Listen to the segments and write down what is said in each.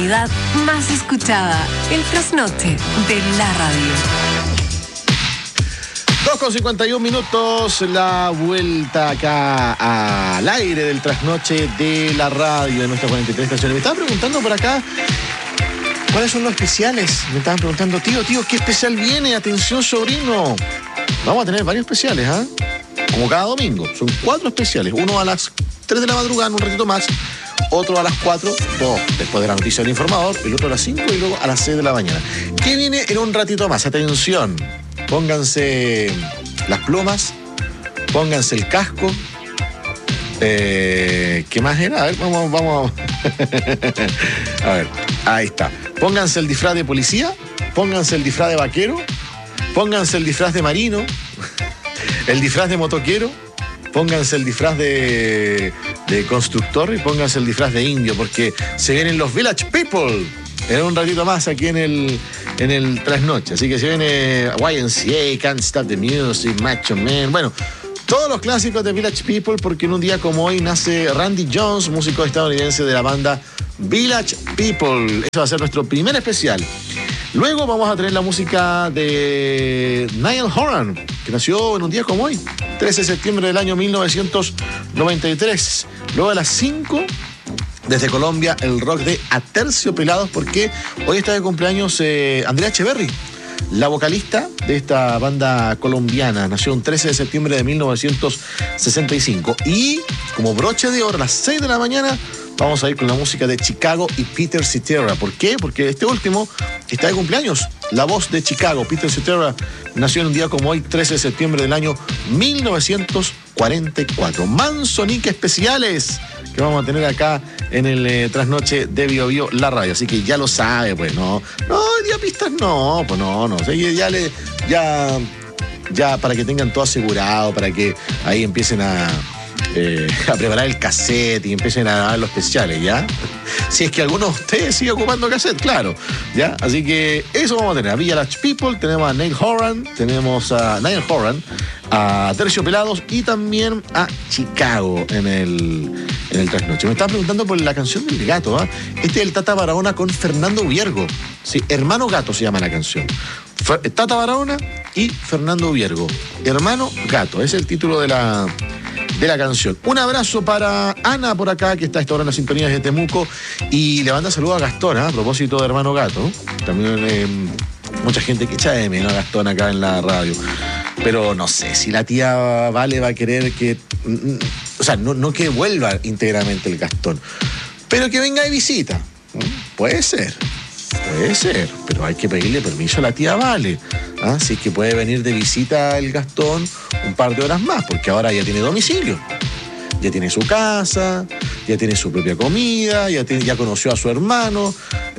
actualidad más escuchada, el trasnoche de la radio. 2:51, la vuelta acá al aire del trasnoche de la radio de nuestras 43 estaciones. Me estaban preguntando por acá cuáles son los especiales. Me estaban preguntando, tío, ¿qué especial viene? Atención, sobrino. Vamos a tener varios especiales, ¿ah? Como cada domingo. Son 4 especiales. Uno a las 3 de la madrugada, un ratito más. Otro a las 4, todo después de la noticia del informador. El otro a las 5 y luego a las 6 de la mañana. ¿Qué viene en un ratito más? Atención. Pónganse las plumas. Pónganse el casco. ¿Qué más era? A ver, vamos. A ver, ahí está. Pónganse el disfraz de policía. Pónganse el disfraz de vaquero. Pónganse el disfraz de marino. El disfraz de motoquero. Pónganse el disfraz de constructor y pónganse el disfraz de indio, porque se vienen los Village People en un ratito más aquí en el trasnoche. Así que se viene YMCA, Can't Stop the Music, Macho Man. Bueno, todos los clásicos de Village People, porque en un día como hoy nace Randy Jones, músico estadounidense de la banda Village People. Eso va a ser nuestro primer especial. Luego vamos a tener la música de Niall Horan, que nació en un día como hoy, 13 de septiembre del año 1993. Luego a las 5, desde Colombia, el rock de Aterciopelados, porque hoy está de cumpleaños Andrea Echeverry, la vocalista de esta banda colombiana. Nació el 13 de septiembre de 1965. Y como broche de oro, a las 6 de la mañana, vamos a ir con la música de Chicago y Peter Cetera. ¿Por qué? Porque este último está de cumpleaños. La voz de Chicago, Peter Cetera, nació en un día como hoy, 13 de septiembre del año 1944. Manzonique especiales que vamos a tener acá en el trasnoche de Bio Bio, la radio. Así que ya lo sabe, pues, no, día pistas no, pues no. O sea, ya para que tengan todo asegurado, para que ahí empiecen a preparar el cassette y empiecen a dar los especiales, ¿ya? Si es que alguno de ustedes sigue ocupando cassette, claro, ¿ya? Así que eso vamos a tener. A Village People, tenemos a Niall Horan, a Terciopelados y también a Chicago en el trasnoche. Me estaban preguntando por la canción del gato, ¿ah? Este es el Tata Barahona con Fernando Viergo. Sí, Hermano Gato se llama la canción. Tata Barahona y Fernando Viergo. Hermano Gato, es el título de la canción. Un abrazo para Ana por acá, que está a esta hora en las sintonías de Temuco, y le manda saludos a Gastón, a propósito de Hermano Gato. También mucha gente que echa de menos a Gastón acá en la radio. Pero no sé si la tía Vale va a querer que... O sea, no que vuelva íntegramente el Gastón, pero que venga de visita. Puede ser, pero hay que pedirle permiso a la tía Vale. Si es que puede venir de visita el Gastón un par de horas más, porque ahora ya tiene domicilio, ya tiene su casa, ya tiene su propia comida, ya conoció a su hermano,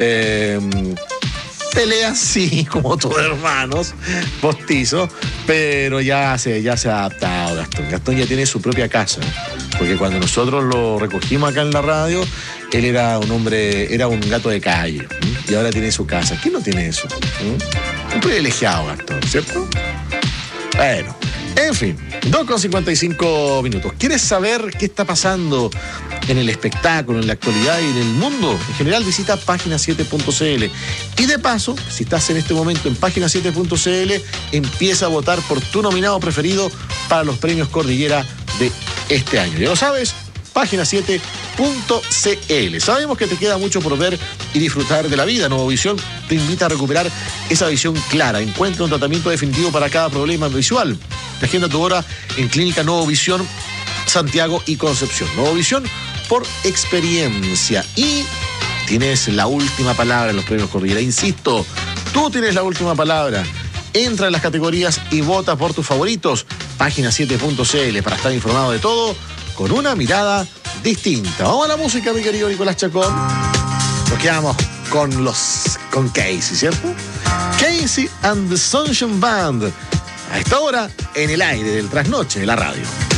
pelea sí, como todos hermanos postizos, pero ya se ha adaptado Gastón. Gastón ya tiene su propia casa, porque cuando nosotros lo recogimos acá en la radio, él era un gato de calle, y ahora tiene su casa. ¿Quién no tiene eso? Un privilegiado, Gastón, ¿cierto? Bueno, en fin, 2:55. ¿Quieres saber qué está pasando en el espectáculo, en la actualidad y en el mundo? En general, visita página7.cl. Y de paso, si estás en este momento en página7.cl, empieza a votar por tu nominado preferido para los premios Cordillera de este año. Ya lo sabes, página7.cl. Sabemos que te queda mucho por ver y disfrutar de la vida. Novovisión te invita a recuperar esa visión clara. Encuentra un tratamiento definitivo para cada problema visual. Agenda tu hora en Clínica Novovisión, Santiago y Concepción. Novovisión por experiencia. Y tienes la última palabra en los premios Cordillera. Insisto, tú tienes la última palabra. Entra en las categorías y vota por tus favoritos. Página7.cl para estar informado de todo con una mirada distinta. Vamos a la música, mi querido Nicolás Chacón. Nos quedamos con Casey, ¿cierto? Casey and the Sunshine Band. A esta hora, en el aire del trasnoche de la radio.